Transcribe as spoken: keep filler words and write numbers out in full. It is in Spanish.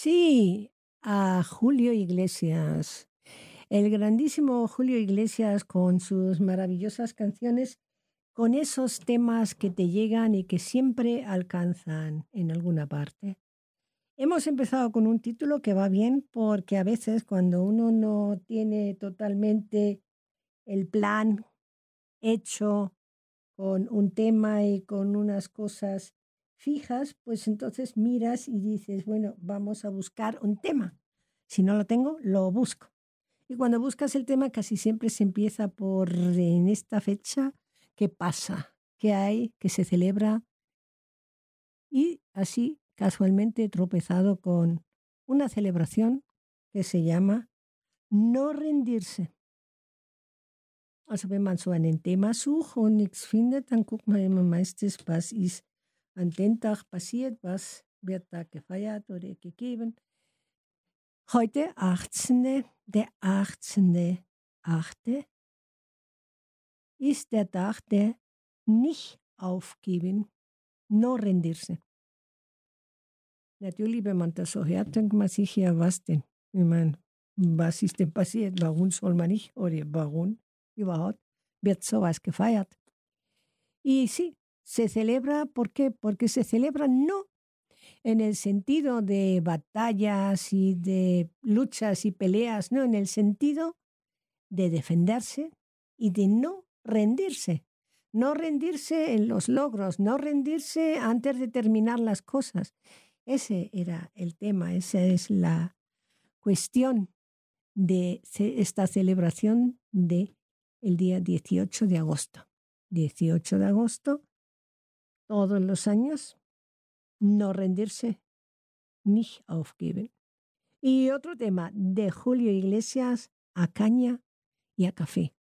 Sí, a Julio Iglesias. El grandísimo Julio Iglesias con sus maravillosas canciones, con esos temas que te llegan y que siempre alcanzan en alguna parte. Hemos empezado con un título que va bien porque a veces cuando uno no tiene totalmente el plan hecho con un tema y con unas cosas fijas, pues entonces miras y dices, bueno, vamos a buscar un tema. Si no lo tengo, lo busco. Y cuando buscas el tema casi siempre se empieza por en esta fecha, ¿qué pasa? ¿Qué hay? ¿Qué se celebra? Y así casualmente he tropezado con una celebración que se llama No rendirse. Also wenn man so einen Thema sucht und nichts findet, dann guckt man immer meistens, was ist an dem Tag passiert, was wird da gefeiert oder gegeben. Heute, achtzehnten der achtzehnten achte ist der Tag der nicht aufgeben, no rendirse. Natürlich, wenn man das so hört, denkt man sich ja, was denn? Ich meine, was ist denn passiert? Warum soll man nicht? Oder warum überhaupt wird sowas gefeiert? Y sí, se celebra, ¿por qué? Porque se celebra no en el sentido de batallas y de luchas y peleas, no, en el sentido de defenderse y de no rendirse. No rendirse en los logros, no rendirse antes de terminar las cosas. Ese era el tema, esa es la cuestión de esta celebración del día dieciocho de agosto. dieciocho de agosto, todos los años, no rendirse, nicht aufgeben. Y otro tema de Julio Iglesias, a caña y a café.